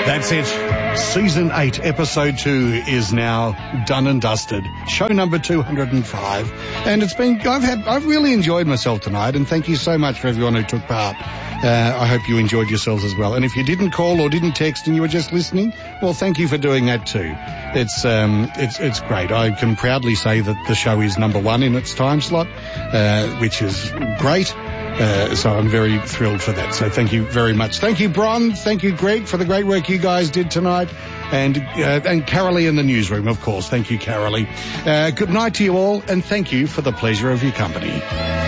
That's it. Season 8, Episode 2 is now done and dusted. Show number 205. And I've really enjoyed myself tonight, and thank you so much for everyone who took part. I hope you enjoyed yourselves as well. And if you didn't call or didn't text and you were just listening, well, thank you for doing that too. It's great. I can proudly say that the show is number 1 in its time slot, which is great. So I'm very thrilled for that. So thank you very much. Thank you, Bron. Thank you, Greg, for the great work you guys did tonight. And Carolee in the newsroom, of course. Thank you, Carolee. Good night to you all, and thank you for the pleasure of your company.